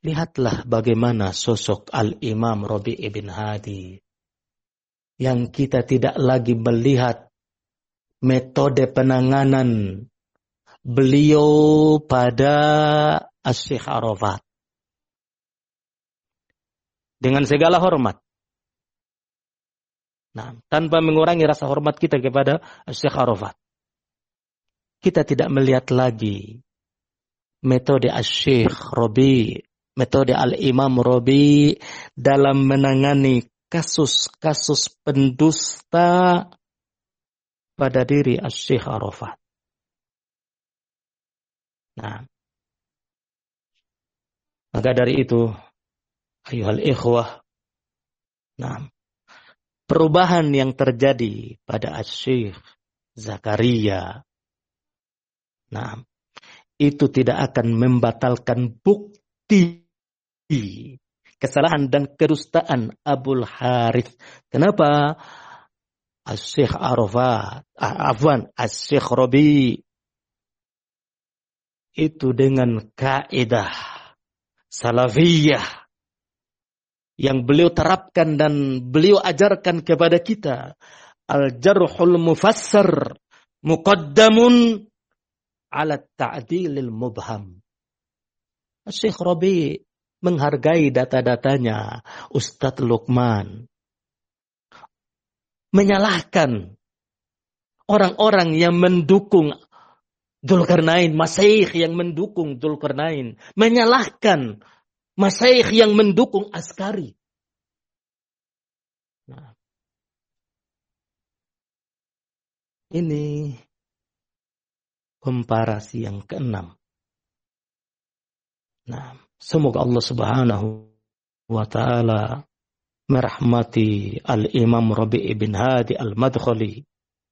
Lihatlah bagaimana sosok Al-Imam Rabi' ibn Hadi. Yang kita tidak lagi melihat metode penanganan beliau pada Asy-Syaikh Arafat. Dengan segala hormat. Nah, tanpa mengurangi rasa hormat kita kepada Asy-Syaikh Arafat. Kita tidak melihat lagi metode Asy-Syaikh Rabi', metode Al-Imam Rabi' dalam menangani kasus-kasus pendusta pada diri Asy-Syaikh Arafat. Nah, maka dari itu, ayuhal ikhwah, nah, perubahan yang terjadi pada Asy-Syaikh Zakaria, nah, itu tidak akan membatalkan bukti kesalahan dan kedustaan Abul Harith. Kenapa? Asy-Syaikh Arafat, Asy-Syaikh Rabi' itu dengan kaidah salafiyah yang beliau terapkan dan beliau ajarkan kepada kita, al-jarhul mufassar muqaddamun ala ta'dilil mubham. Asy-Syaikh Rabi' menghargai data-datanya. Ustadz Luqman menyalahkan orang-orang yang mendukung Dzulkarnain, masyayikh yang mendukung Dzulkarnain, menyalahkan masyayikh yang mendukung Askari. Nah, ini komparasi yang keenam. Nah, semoga Allah Subhanahu wa taala merahmati Al-Imam Rabi' ibn Hadi Al-Madkhali,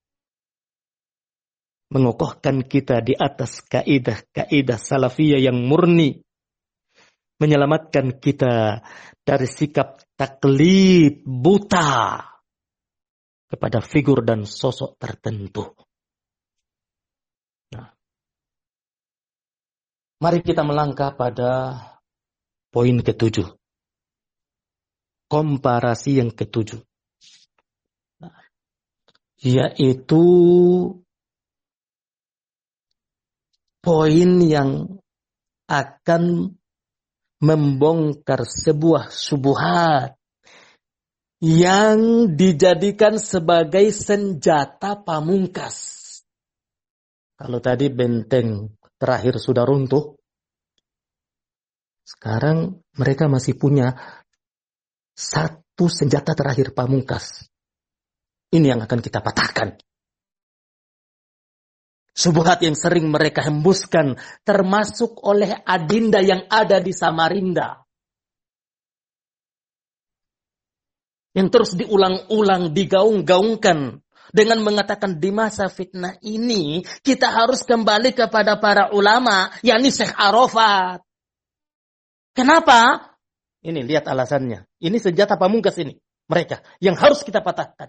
mengokohkan kita di atas kaidah-kaidah salafiyah yang murni, menyelamatkan kita dari sikap taklid buta kepada figur dan sosok tertentu. Nah, mari kita melangkah pada poin ke-7. Komparasi yang ke-7. Nah, yaitu poin yang akan membongkar sebuah syubhat yang dijadikan sebagai senjata pamungkas. Kalau tadi benteng terakhir sudah runtuh, sekarang mereka masih punya satu senjata terakhir pamungkas. Ini yang akan kita patahkan. Syubhat yang sering mereka hembuskan, termasuk oleh adinda yang ada di Samarinda. Yang terus diulang-ulang, digaung-gaungkan. Dengan mengatakan di masa fitnah ini, kita harus kembali kepada para ulama, yakni Syekh Arafat. Kenapa? Ini lihat alasannya. Ini senjata pamungkas ini. Mereka yang harus kita patahkan.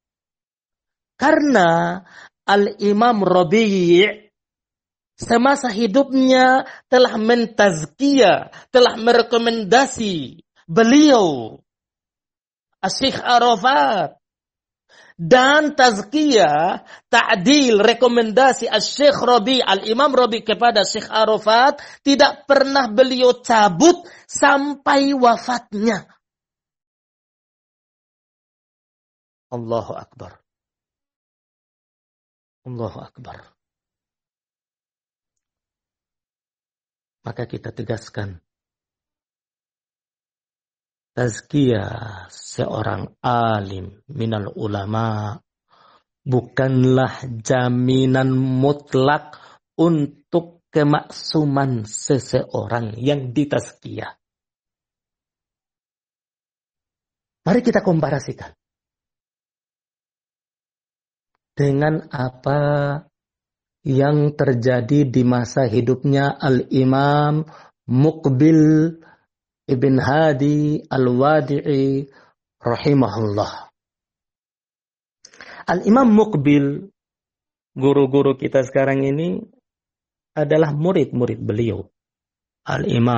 Karena Al-Imam Rabi' semasa hidupnya telah mentazkiyah, telah merekomendasi beliau Asy-Syaikh Arafat. Dan tazkiyah, ta'dil, rekomendasi Asy-Syaikh Rabi', Al-Imam Rabi' kepada Syekh Arafat tidak pernah beliau cabut sampai wafatnya. Allahu Akbar. Allahu Akbar. Maka kita tegaskan, tazkiyah seorang alim minal ulama bukanlah jaminan mutlak untuk kemaksuman seseorang yang ditazkiyah. Mari kita komparasikan dengan apa yang terjadi di masa hidupnya Al-Imam Muqbil Ibn Hadi Al-Wadi'i rahimahullah. Al-Imam Muqbil, guru-guru kita sekarang ini adalah murid-murid beliau. Al-Imam